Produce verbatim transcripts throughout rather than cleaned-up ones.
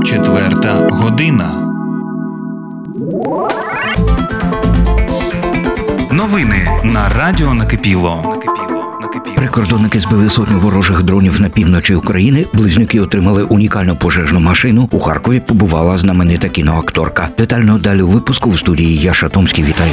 Четверта година. Новини на Радіо Накипіло. Прикордонники збили сотню ворожих дронів на півночі України. Близнюки отримали унікальну пожежну машину. У Харкові побувала знаменита кіноакторка. Детально далі у випуску в студії Яша Томський. Вітаю.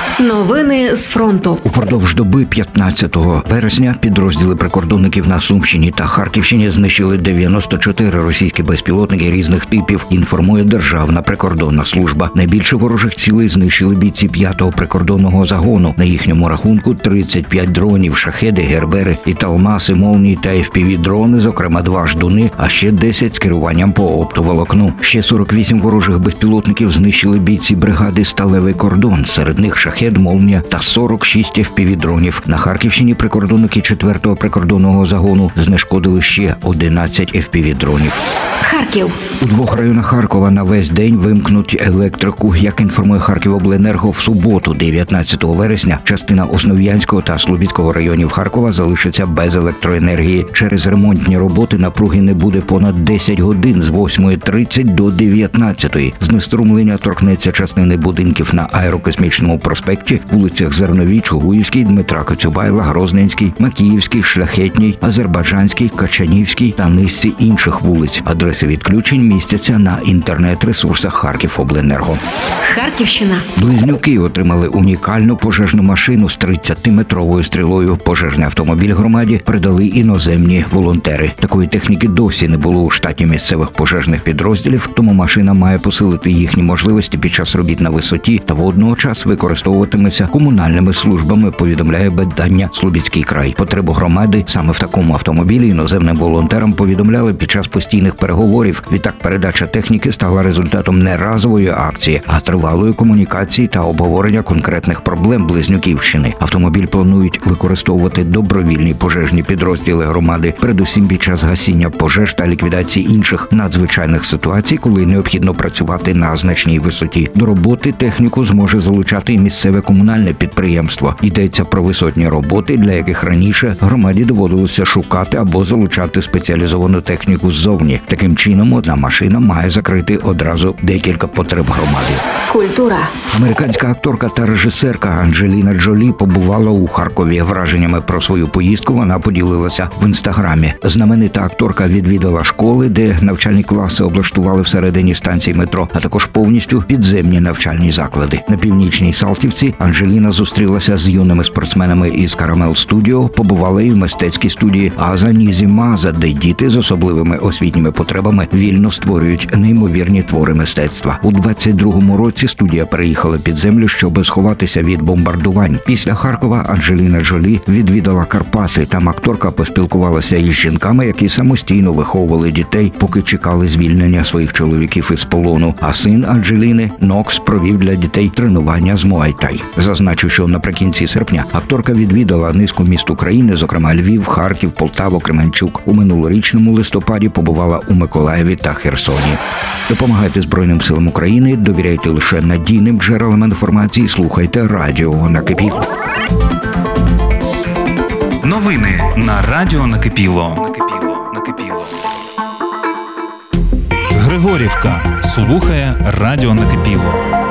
Новини з фронту. Упродовж доби п'ятнадцятого вересня підрозділи прикордонників на Сумщині та Харківщині знищили дев'яносто чотири російські безпілотники різних типів, інформує Державна прикордонна служба. Найбільше ворожих цілей знищили бійці п'ятого прикордонного загону. На їхньому рахунку тридцять п'ять дронів, шахеди, гербери, і талмаси, молнії та еф пі ві-дрони, зокрема два ждуни, а ще десять з керуванням по оптоволокну. Ще сорок вісім ворожих безпілотників знищили бійці бригади «Сталевий кордон». Серед них шахед, молнія та сорок шість еф пі ві-дронів. На Харківщині прикордонники четвертого прикордонного загону знешкодили ще одинадцять еф пі ві-дронів. Харків. У двох районах Харкова на весь день вимкнуть електрику. Як інформує Харківобленерго, в суботу, дев'ятнадцятого вересня, частина Основ'янського та Слобідського районів Харкова залишиться без електроенергії. Через ремонтні роботи напруги не буде понад десять годин з восьмої тридцять до дев'ятнадцятої. Знеструмлення торкнеться частини будинків на Аерокосмічному проспекті, вулицях Зерновій, Чугуївській, Дмитра Коцюбайла, Грозненській, Макіївській, Шляхетній, Азербайджанській, Качанівській та низці інших вулиць. Адреси відключень містяться на інтернет-ресурсах Харківобленерго. Харківщина. Близнюки отримали унікальну пожежну машину з тридцятиметровою стрілою. Пожежний автомобіль громаді передали іноземні волонтери. Такої техніки досі не було у штаті місцевих пожежних підрозділів, тому машина має посилити їхні можливості під час робіт на висоті та водночас використовуватиметься комунальними службами, повідомляє видання «Слобідський край». Потребу громади саме в такому автомобілі іноземним волонтерам повідомляли під час постійних переговорів. Відтак передача техніки стала результатом не разової акції, а тривалої комунікації та обговорення конкретних проблем Близнюківщини. Автомобіль планують використовувати добровільні пожежні підрозділи громади, передусім під час гасіння пожеж та ліквідації інших надзвичайних ситуацій, коли необхідно працювати на значній висоті. До роботи техніку зможе залучати і місцеве комунальне підприємство. Йдеться про висотні роботи, для яких раніше громаді доводилося шукати або залучати спеціалізовану техніку ззовні. Таким чином, одна машина має закрити одразу декілька потреб громади. Культура. Американська акторка та режисерка Анджеліна Джолі побувала у Харкові. Враженнями про свою поїздку вона поділилася в інстаграмі. Знаменита акторка відвідала школи, де навчальні класи облаштували всередині станції метро, а також повністю підземні навчальні заклади. На північній Салтівці Анджеліна зустрілася з юними спортсменами із Карамел Студіо, побувала і в мистецькій студії Аза Нізі Маза, де діти з особливими освітніми потребами вільно створюють неймовірні твори мистецтва. У двадцять другому році студія переїхала під землю, щоб сховатися від бомбардувань. Після Харкова Анджеліна Джолі відвідала Карпати. Там акторка поспілкувалася із жінками, які самостійно виховували дітей, поки чекали звільнення своїх чоловіків із полону. А син Анджеліни, Нокс, провів для дітей тренування з муай-тай. Зазначу, що наприкінці серпня акторка відвідала низку міст України, зокрема Львів, Харків, Полтаву, Кременчук. У минулорічному листопаді побувала у Миколаєві та Херсоні. Допомагайте Збройним силам України, довіряйте лише надійним джерелам інформації, слухайте Радіо Накипіло. Новини на Радіо Накипіло. Накипіло. Григорівка слухає Радіо Накипіло.